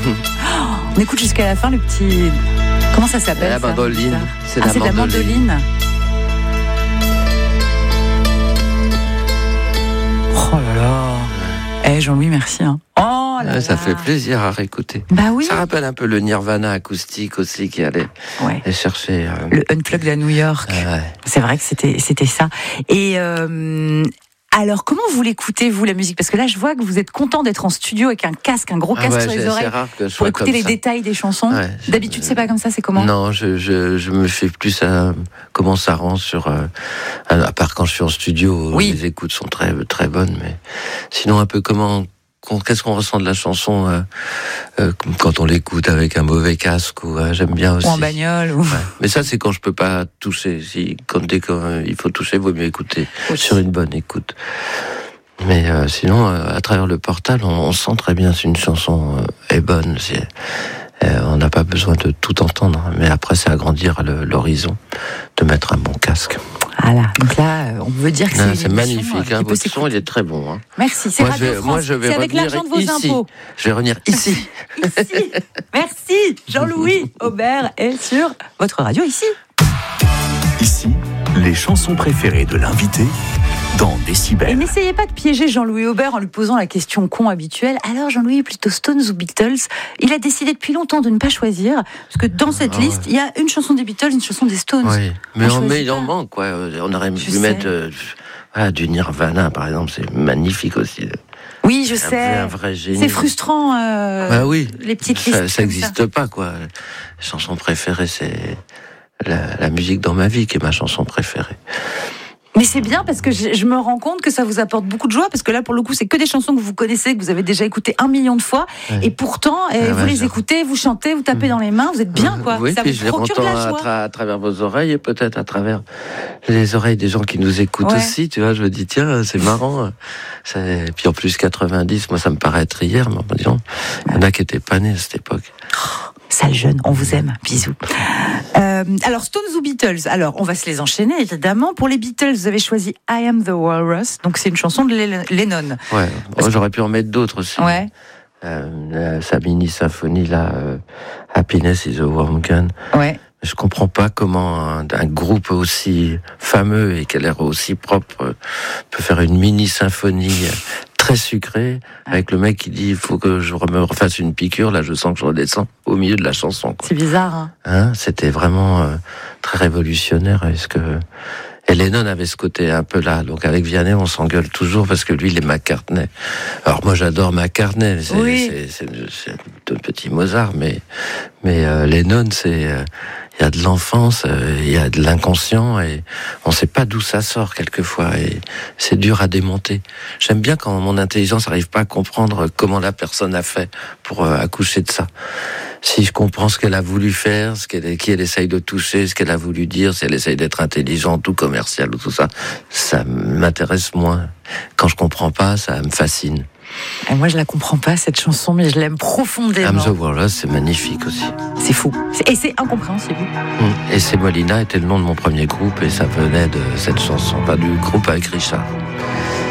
On écoute jusqu'à la fin le petit... Comment ça s'appelle? La mandoline. C'est de la mandoline. Oh là là. Jean-Louis, merci. Oh là là. Ça fait plaisir à réécouter. Bah oui. Ça rappelle un peu le Nirvana acoustique aussi qui allait chercher... Le Unplugged à New York. Ouais. C'est vrai que c'était ça. Et... alors, comment vous l'écoutez, vous, la musique? Parce que là, je vois que vous êtes content d'être en studio avec un casque, un gros casque sur les oreilles, pour écouter les détails des chansons. Ouais, d'habitude, c'est pas comme ça, c'est comment? Non, je me fais plus à comment ça rend sur... à part quand je suis en studio, les écoutes sont très, très bonnes, mais sinon, un peu qu'est-ce qu'on ressent de la chanson quand on l'écoute avec un mauvais casque j'aime bien aussi. Ou en bagnole. Ou... Ouais. Mais ça, c'est quand je peux pas toucher. Quand il faut toucher, il vaut mieux écouter sur une bonne écoute. Mais sinon, à travers le portable, on sent très bien si une chanson est bonne. On n'a pas besoin de tout entendre. Mais après, c'est agrandir l'horizon, de mettre un bon casque. Voilà, donc là, on veut dire que c'est magnifique. Votre son, il est très bon. Hein. Merci, c'est Radio France. C'est avec l'argent de vos impôts. Je vais revenir ici. Ici. Merci. Jean-Louis Aubert est sur votre radio ici. Ici, les chansons préférées de l'invité dans Décibel. Et n'essayez pas de piéger Jean-Louis Aubert en lui posant la question con habituelle. Alors Jean-Louis, plutôt Stones ou Beatles? Il a décidé depuis longtemps de ne pas choisir, parce que dans cette liste, il y a une chanson des Beatles, une chanson des Stones. Oui, mais il en manque, quoi. On aurait pu mettre du Nirvana, par exemple, c'est magnifique aussi. Oui, je sais. Un vrai génie. C'est frustrant, oui. Les petites listes. Ça n'existe pas, quoi. La chanson préférée, c'est la musique dans ma vie qui est ma chanson préférée. Mais c'est bien parce que je me rends compte que ça vous apporte beaucoup de joie, parce que là, pour le coup, c'est que des chansons que vous connaissez, que vous avez déjà écoutées 1 million de fois, et pourtant, vous les écoutez, vous chantez, vous tapez dans les mains, vous êtes bien, quoi. Oui, ça puis vous je les procure de la joie. à travers vos oreilles, et peut-être à travers les oreilles des gens qui nous écoutent aussi, tu vois, je me dis, tiens, c'est marrant. Puis en plus, 90, moi, ça me paraît être hier, mais disons, il y en a qui étaient pas nés à cette époque. Sale jeune, on vous aime, bisous. Alors, Stones ou Beatles? Alors, on va se les enchaîner, évidemment. Pour les Beatles, vous avez choisi I Am the Walrus, donc c'est une chanson de Lennon. Ouais, j'aurais pu en mettre d'autres aussi. Ouais. Sa mini-symphonie, là, Happiness is a Warm Gun. Ouais. Je comprends pas comment un groupe aussi fameux et qui a l'air aussi propre peut faire une mini-symphonie très sucré, avec le mec qui dit il faut que je me refasse une piqûre, là je sens que je redescends au milieu de la chanson. Quoi. C'est bizarre. C'était vraiment très révolutionnaire. Et Lennon avait ce côté un peu là. Donc avec Vianney, on s'engueule toujours parce que lui, il est McCartney. Alors moi, j'adore McCartney. C'est un petit Mozart, mais Lennon, il y a de l'enfance, il y a de l'inconscient et on sait pas d'où ça sort quelquefois et c'est dur à démonter. J'aime bien quand mon intelligence n'arrive pas à comprendre comment la personne a fait pour accoucher de ça. Si je comprends ce qu'elle a voulu faire, qui elle essaye de toucher, ce qu'elle a voulu dire, si elle essaye d'être intelligente ou commerciale ou tout ça, ça m'intéresse moins. Quand je comprends pas, ça me fascine. Et moi, je la comprends pas, cette chanson, mais je l'aime profondément. I'm the Walrus, c'est magnifique aussi. C'est fou. Et c'est incompréhensible. Et C'est Molina était le nom de mon premier groupe et ça venait de cette chanson, pas du groupe avec Richard.